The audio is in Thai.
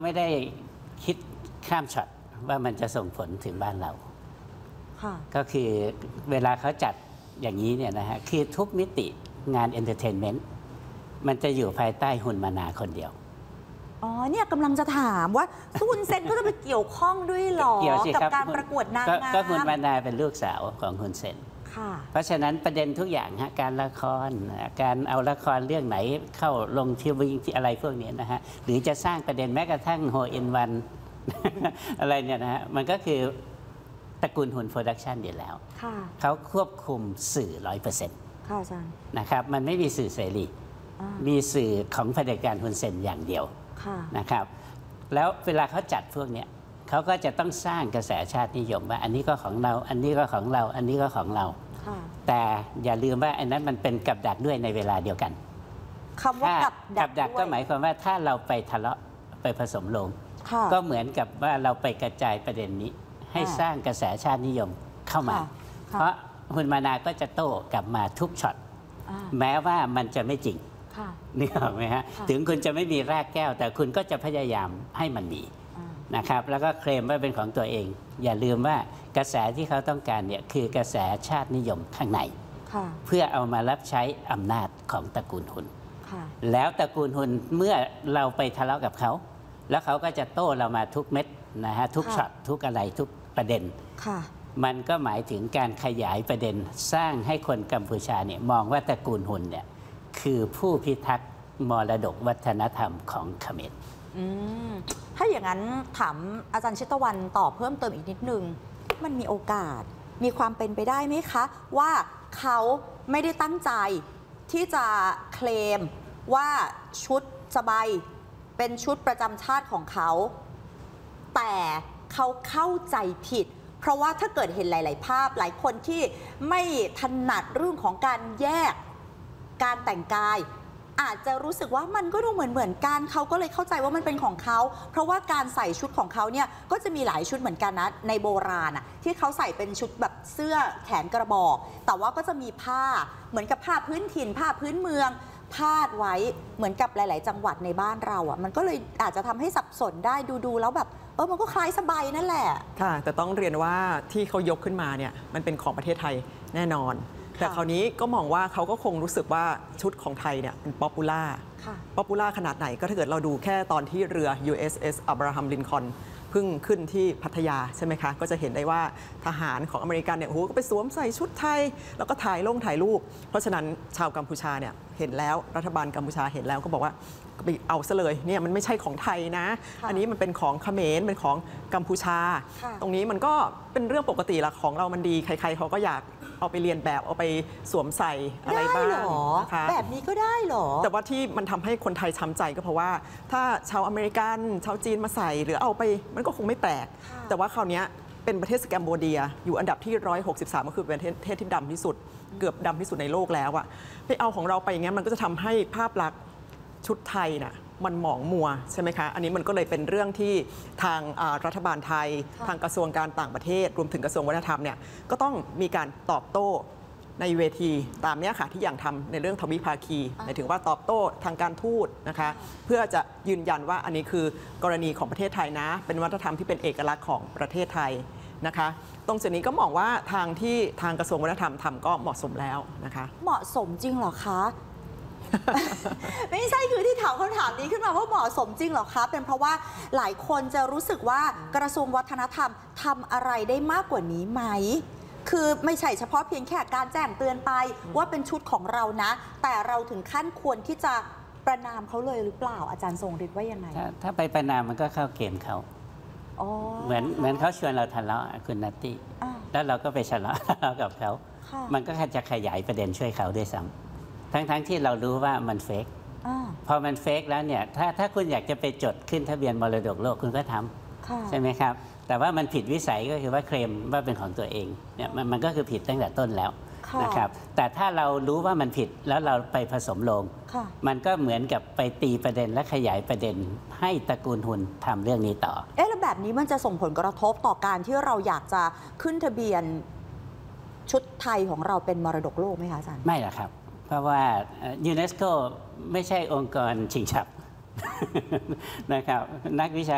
ไม่ได้คิดข้ามช็อตว่ามันจะส่งผลถึงบ้านเราก็คือเวลาเขาจัดอย่างนี้เนี่ยนะฮะคือทุกมิติงานเอนเตอร์เทนเมนต์มันจะอยู่ภายใต้ฮุนมานาคนเดียวอ๋อเนี่ยกำลังจะถามว่าฮุนเซนก็จะไปเกี่ยวข้องด้วยหรอกับการประกวดนางงามก็ฮุนมานาเป็นลูกสาวของฮุนเซนเพราะฉะนั้นประเด็นทุกอย่างฮะการละครการเอาละครเรื่องไหนเข้าลงทีวีอะไรพวกนี้นะฮะหรือจะสร้างประเด็นแม้กระทั่งโฮอินวันอะไรเนี่ยนะฮะมันก็คือตระกูลฮุนโปรดักชันอยู่แล้วเขาควบคุมสื่อ 100% ค่ะอาจารย์นะครับมันไม่มีสื่อเสรีมีสื่อของเผด็จการฮุนเซนอย่างเดียวนะครับแล้วเวลาเขาจัดพวกนี้เขาก็จะต้องสร้างกระแสชาตินิยมว่าอันนี้ก็ของเราอันนี้ก็ของเราอันนี้ก็ของเราแต่อย่าลืมว่าอันนั้นมันเป็นกับดักด้วยในเวลาเดียวกันคำว่ากับดักก็หมายความว่าถ้าเราไปทะเลาะไปผสมลงก็เหมือนกับว่าเราไปกระจายประเด็นนี้ให้สร้างกระแสชาตินิยมเข้ามาเพราะฮุนมานาก็จะโต้กลับมาทุกช็อตแม้ว่ามันจะไม่จริงนี่หรอไหมฮะถึงคุณจะไม่มีรากแก้วแต่คุณก็จะพยายามให้มันมีนะครับแล้วก็เคลมว่าเป็นของตัวเองอย่าลืมว่ากระแสที่เขาต้องการเนี่ยคือกระแสชาตินิยมข้างในเพื่อเอามารับใช้อำนาจของตระกูลฮุนแล้วตระกูลฮุนเมื่อเราไปทะเลาะกับเขาแล้วเขาก็จะโต้เรามาทุกเม็ดนะฮะทุกช็อตทุกอะไรทุกประเด็นมันก็หมายถึงการขยายประเด็นสร้างให้คนกัมพูชาเนี่ยมองว่าตระกูลฮุนเนี่ยคือผู้พิทักษ์มรดกวัฒนธรรมของเขมรถ้าอย่างนั้นถามอาจารย์ชิตวันตอบเพิ่มเติมอีกนิดนึงมันมีโอกาสมีความเป็นไปได้ไหมคะว่าเขาไม่ได้ตั้งใจที่จะเคลมว่าชุดสบายเป็นชุดประจำชาติของเขาแต่เขาเข้าใจผิดเพราะว่าถ้าเกิดเห็นหลายๆภาพหลายคนที่ไม่ถนัดเรื่องของการแยกการแต่งกายอาจจะรู้สึกว่ามันก็ดูเหมือนกันเขาก็เลยเข้าใจว่ามันเป็นของเขาเพราะว่าการใส่ชุดของเขาเนี่ยก็จะมีหลายชุดเหมือนกันนะในโบราณที่เขาใส่เป็นชุดแบบเสื้อแขนกระบอกแต่ว่าก็จะมีผ้าเหมือนกับผ้าพื้นถิ่นผ้าพื้นเมืองพาดไว้เหมือนกับหลายๆจังหวัดในบ้านเรามันก็เลยอาจจะทำให้สับสนได้ดูแล้วแบบมันก็คล้ายสบายนั่นแหละค่ะแต่ต้องเรียนว่าที่เขายกขึ้นมาเนี่ยมันเป็นของประเทศไทยแน่นอนแต่คราวนี้ก็มองว่าเขาก็คงรู้สึกว่าชุดของไทยเนี่ยเป็นป๊อปปูล่าขนาดไหนก็ถ้าเกิดเราดูแค่ตอนที่เรือ USS Abraham Lincoln เพิ่งขึ้นที่พัทยาใช่ไหมคะก็จะเห็นได้ว่าทหารของอเมริกันเนี่ยโอ้โหก็ไปสวมใส่ชุดไทยแล้วก็ถ่ายรูปเพราะฉะนั้นชาวกัมพูชาเนี่ยเห็นแล้วรัฐบาลกัมพูชาเห็นแล้วก็บอกว่าไปเอาซะเลยเนี่ยมันไม่ใช่ของไทยนะอันนี้มันเป็นของเขมรเป็นของกัมพูชาตรงนี้มันก็เป็นเรื่องปกติละของเรามันดีใครๆเขาก็อยากเอาไปเรียนแบบเอาไปสวมใส่อะไรบ้างนะคะแบบนี้ก็ได้หรอแต่ว่าที่มันทำให้คนไทยช้ำใจก็เพราะว่าถ้าชาวอเมริกันชาวจีนมาใส่หรือเอาไปมันก็คงไม่แปลกแต่ว่าคราวนี้เป็นประเทศแกมโบเดียอยู่อันดับที่163ก็คือเป็นประเทศที่ดำที่สุดเกือบดำที่สุดในโลกแล้วอะไปเอาของเราไปอย่างเงี้ยมันก็จะทำให้ภาพลักษณ์ชุดไทยน่ะมันหมองมัวใช่ไหมคะอันนี้มันก็เลยเป็นเรื่องที่ทางรัฐบาลไทยทางกระทรวงการต่างประเทศรวมถึงกระทรวงวัฒนธรรมเนี่ยก็ต้องมีการตอบโต้ในเวทีตามนี้ค่ะที่อย่างทำในเรื่องทวิภาคีหมายถึงว่าตอบโต้ทางการทูตนะคะเพื่อจะยืนยันว่าอันนี้คือกรณีของประเทศไทยนะเป็นวัฒนธรรมที่เป็นเอกลักษณ์ของประเทศไทยนะคะตรงส่วนนี้ก็มองว่าทางกระทรวงวัฒนธรรมทำก็เหมาะสมแล้วนะคะเหมาะสมจริงเหรอคะไม่ใช่คือที่ถามคำถามนี้ขึ้นมาว่าเหมาะสมจริงหรอคะเป็นเพราะว่าหลายคนจะรู้สึกว่ากระทรวงวัฒนธรรมทำอะไรได้มากกว่านี้ไหมคือไม่ใช่เฉพาะเพียงแค่การแจ้งเตือนไปว่าเป็นชุดของเรานะแต่เราถึงขั้นควรที่จะประนามเขาเลยหรือเปล่าอาจารย์ทรงฤทธิ์ว่ายังไงถ้าไปประนามมันก็เข้าเกมเขาเหมือนเขาชวนเราทะเลาะคุณนัตตี้แล้วเราก็ไปทะเลาะกับเขามันก็จะขยายประเด็นช่วยเขาด้วยซ้ำทั้งที่เรารู้ว่ามันเฟกพอมันเฟกแล้วเนี่ยถ้าคุณอยากจะไปจดขึ้นทะเบียนมรดกโลกคุณก็ทำใช่ไหมครับแต่ว่ามันผิดวิสัยก็คือว่าเคลมว่าเป็นของตัวเองเนี่ยมันก็คือผิดตั้งแต่ต้นแล้วนะครับแต่ถ้าเรารู้ว่ามันผิดแล้วเราไปผสมลงมันก็เหมือนกับไปตีประเด็นและขยายประเด็นให้ตระกูลฮุนทำเรื่องนี้ต่อแล้วแบบนี้มันจะส่งผลกระทบต่อการที่เราอยากจะขึ้นทะเบียนชุดไทยของเราเป็นมรดกโลกไหมคะอาจารย์ไม่หรอกครับเพราะว่ายูเนสโกไม่ใช่องค์กรชิงฉับนะครับนักวิชา